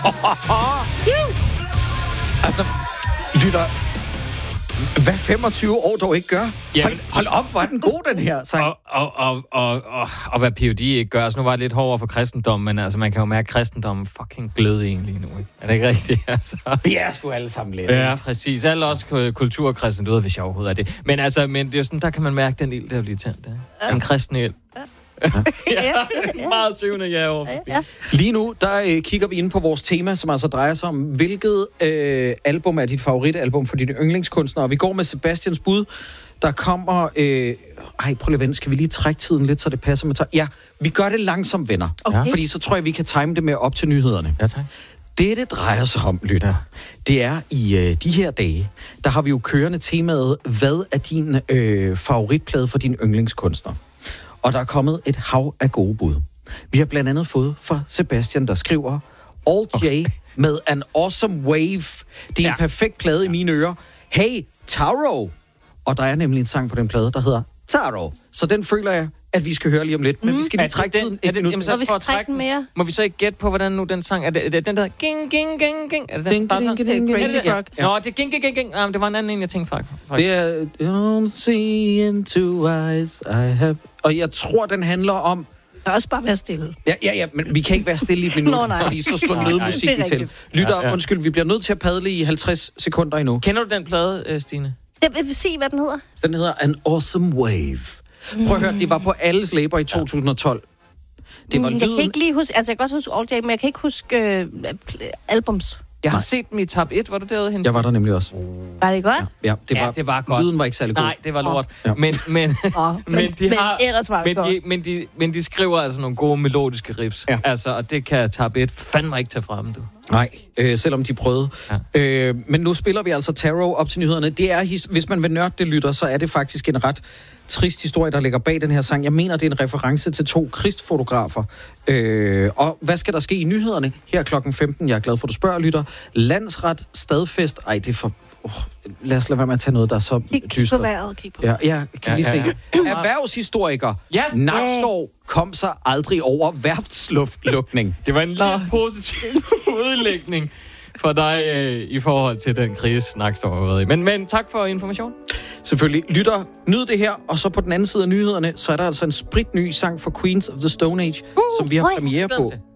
Altså, lytter... Hvad 25 år dog ikke gør? Ja. Hold op, hvor er den god, den her sang. Og hvad PhD ikke gør. Altså, nu var det lidt hårdere for kristendommen, men altså, man kan jo mærke, at kristendommen fucking glød egentlig nu, ikke? Er det ikke rigtigt? Altså? Vi er sgu alle sammen lidt. Ja, præcis. Alle også kulturkristen, du ved, hvis jeg overhovedet er det. Men altså, det er jo sådan, der kan man mærke den ild, der bliver tændt. Ja. En kristen ild. Ja, meget 20. år. Lige nu, der kigger vi ind på vores tema, som altså drejer sig om, hvilket album er dit favoritalbum for dine yndlingskunstnere. Vi går med Sebastians bud. Der kommer... prøv lige at vente. Skal vi lige trække tiden lidt, så det passer med... Ja, vi gør det langsomt, venner. Okay. Fordi så tror jeg, vi kan time det med op til nyhederne. Ja, tak. Det drejer sig om, lytter, det er i de her dage, der har vi jo kørende temaet, hvad er din favoritplade for din yndlingskunstner? Og der er kommet et hav af gode bud. Vi har blandt andet fået fra Sebastian, der skriver, Alt J med An Awesome Wave. Det er en perfekt plade i mine ører. Hey, Taro! Og der er nemlig en sang på den plade, der hedder Taro. Så den føler jeg, at vi skal høre lige om lidt. Men vi skal lige trække tiden et minut. Må vi trække den mere? Må vi så ikke gætte på, hvordan nu den sang... Er det den, der hedder ging, ging, ging, ging? Er det den, der starter? Crazy Frog. Nå, det er ging, ging, ging. Det var en anden en, jeg tænkte faktisk. Det er... Don't see into eyes I have... Og jeg tror, den handler om... Det kan også bare være stille. Ja, men vi kan ikke være stille i et minut, fordi så slår nødmusikken til. Lytter, undskyld, vi bliver nødt til at padle i 50 sekunder endnu. Kender du den plade, Stine? Jeg vil se, hvad den hedder. Den hedder An Awesome Wave. Prøv at høre, det var på alles læber i 2012. Det var jeg kan ikke lige huske... Altså, jeg kan godt huske All J, men jeg kan ikke huske albums. Jeg har set dem i Top 1. Var du derude hen? Jeg var der nemlig også. Var det godt? Ja, det var godt. Lyden var ikke særlig god. Nej, det var lort. Ja. Men ellers var det godt. Men de skriver altså nogle gode melodiske riffs. Ja. Altså, og det kan Top 1 fandme ikke tage frem, du. Nej, selvom de prøvede. Ja. Men nu spiller vi altså Taro op til nyhederne. Det er, hvis man vil nørde det, lytter, så er det faktisk en ret trist historie, der ligger bag den her sang. Jeg mener, det er en reference til 2 kristfotografer. Og hvad skal der ske i nyhederne? Her klokken 15. Jeg er glad for, at du spørger, lytter. Landsret, stadfest. Ej, det er for... lad os lade være med at tage noget, der er så dystert. Kig på vejret, kig på vejret. Ja, kan lige se. Erhvervshistoriker. Ja. Nakskov kom sig aldrig over værftsluftlukning. Det var en lidt positiv udlægning for dig i forhold til den krise, Nakskov har været i. Men tak for information. Selvfølgelig. Lytter, nyd det her, og så på den anden side af nyhederne, så er der altså en spritny sang for Queens of the Stone Age, som vi har premiere på